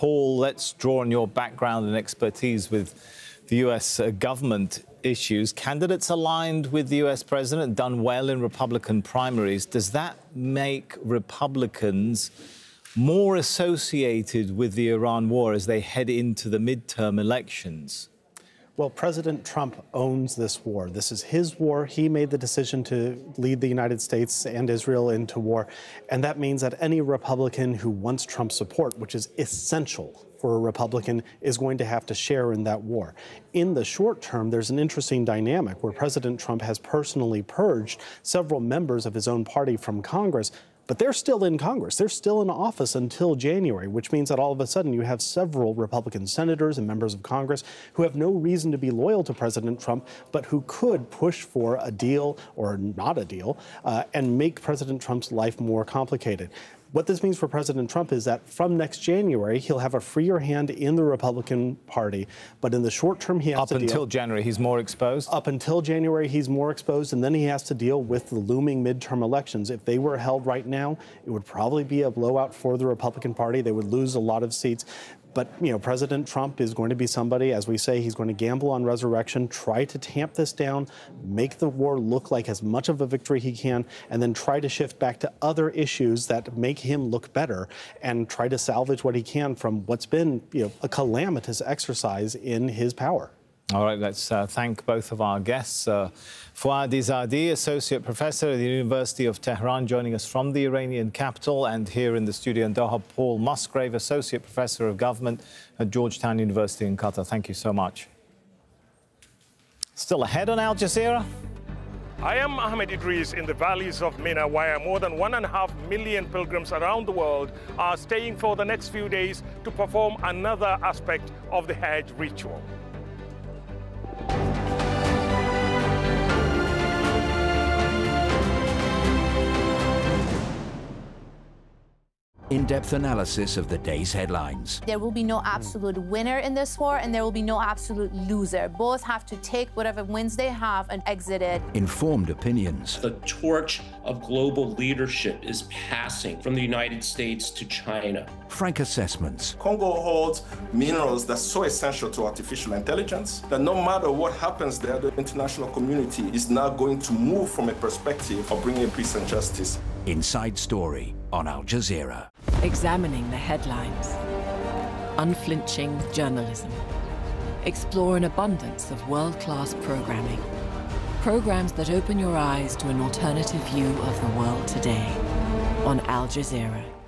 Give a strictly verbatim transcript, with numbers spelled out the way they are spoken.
Paul, let's draw on your background and expertise with the U S uh, government issues. Candidates aligned with the U S president done well in Republican primaries. Does that make Republicans more associated with the Iran war as they head into the midterm elections? Well, President Trump owns this war. This is his war. He made the decision to lead the United States and Israel into war. And that means that any Republican who wants Trump's support, which is essential for a Republican, is going to have to share in that war. In the short term, there's an interesting dynamic where President Trump has personally purged several members of his own party from Congress. But they're still in Congress. They're still in office until January, which means that all of a sudden you have several Republican senators and members of Congress who have no reason to be loyal to President Trump, but who could push for a deal or not a deal uh, and make President Trump's life more complicated. What this means for President Trump is that from next January, he'll have a freer hand in the Republican Party. But in the short term, he has Up to deal... Up until January, he's more exposed? Up until January, he's more exposed, and then he has to deal with the looming midterm elections. If they were held right now, it would probably be a blowout for the Republican Party. They would lose a lot of seats. But, you know, President Trump is going to be somebody, as we say, he's going to gamble on resurrection, try to tamp this down, make the war look like as much of a victory he can, and then try to shift back to other issues that make him look better and try to salvage what he can from what's been, you know, a calamitous exercise in his power. All right, let's uh, thank both of our guests. Uh, Fouad Izadi, Associate Professor at the University of Tehran, joining us from the Iranian capital, and here in the studio in Doha, Paul Musgrave, Associate Professor of Government at Georgetown University in Qatar. Thank you so much. Still ahead on Al Jazeera? I am Ahmed Idris in the valleys of Mina, where more than one and a half million pilgrims around the world are staying for the next few days to perform another aspect of the Hajj ritual. In-depth analysis of the day's headlines. There will be no absolute winner in this war, and there will be no absolute loser. Both have to take whatever wins they have and exit it. Informed opinions. The torch of global leadership is passing from the United States to China. Frank assessments. Congo holds minerals that's so essential to artificial intelligence that no matter what happens there, the international community is now going to move from a perspective of bringing peace and justice. Inside Story on Al Jazeera. Examining the headlines. Unflinching journalism. Explore an abundance of world-class programming. Programs that open your eyes to an alternative view of the world today on Al Jazeera.